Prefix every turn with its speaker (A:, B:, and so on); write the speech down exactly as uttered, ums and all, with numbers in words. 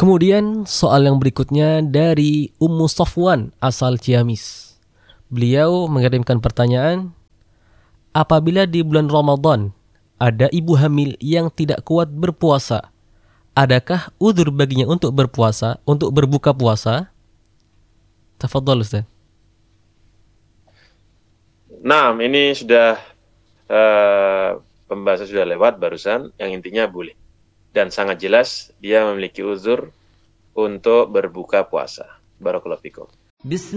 A: Kemudian soal yang berikutnya dari Ummu Sofwan asal Ciamis. Beliau mengirimkan pertanyaan, apabila di bulan Ramadan ada ibu hamil yang tidak kuat berpuasa, adakah udzur baginya untuk berpuasa, untuk berbuka puasa? Tafadhol Ustaz.
B: Nah, ini sudah uh, pembahasan sudah lewat barusan, yang intinya boleh. Dan sangat jelas dia memiliki uzur untuk berbuka puasa. Barakallahu fikum.